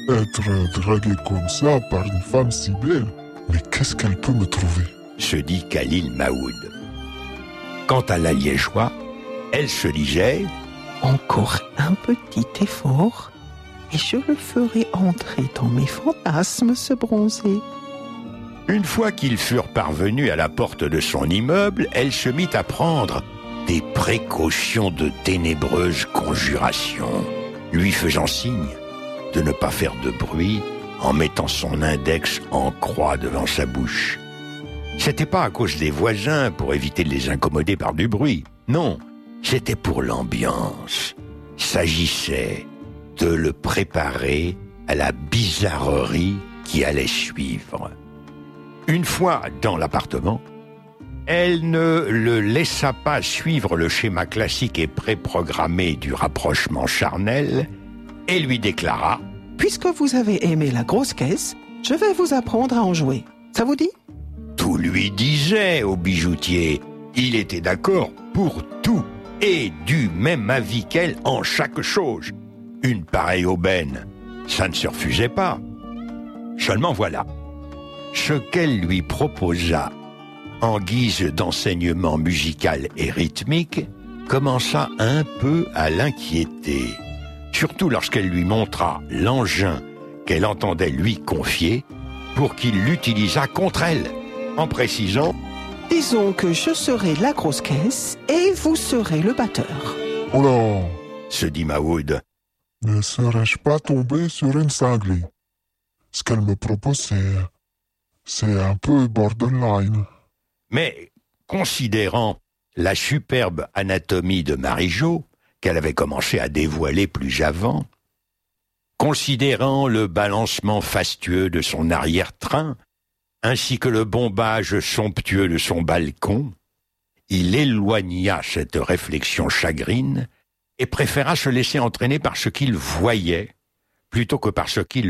Être dragué comme ça par une femme si belle, mais qu'est-ce qu'elle peut me trouver? Se dit Khalil Maoud. Quant à la Liégeois, elle se disait « Encore un petit effort et je le ferai entrer dans mes fantasmes, ce bronzé. » Une fois qu'ils furent parvenus à la porte de son immeuble, elle se mit à prendre des précautions de ténébreuses conjurations, lui faisant signe de ne pas faire de bruit en mettant son index en croix devant sa bouche. C'était pas à cause des voisins pour éviter de les incommoder par du bruit. Non, c'était pour l'ambiance. S'agissait de le préparer à la bizarrerie qui allait suivre. Une fois dans l'appartement, elle ne le laissa pas suivre le schéma classique et préprogrammé du rapprochement charnel et lui déclara « Puisque vous avez aimé la grosse caisse, je vais vous apprendre à en jouer. Ça vous dit ?» Tout lui disait au bijoutier. Il était d'accord pour tout et du même avis qu'elle en chaque chose. Une pareille aubaine, ça ne se refusait pas. Seulement voilà, ce qu'elle lui proposa en guise d'enseignement musical et rythmique commença un peu à l'inquiéter, surtout lorsqu'elle lui montra l'engin qu'elle entendait lui confier pour qu'il l'utilisât contre elle, en précisant « Disons que je serai la grosse caisse et vous serez le batteur. » Oh là, se dit Maoud. Ne serais-je pas tombé sur une cinglée? Ce qu'elle me propose, c'est un peu borderline. Mais, considérant la superbe anatomie de Marie-Jo, qu'elle avait commencé à dévoiler plus avant, considérant le balancement fastueux de son arrière-train, ainsi que le bombage somptueux de son balcon, il éloigna cette réflexion chagrine et préféra se laisser entraîner par ce qu'il voyait plutôt que par ce qu'il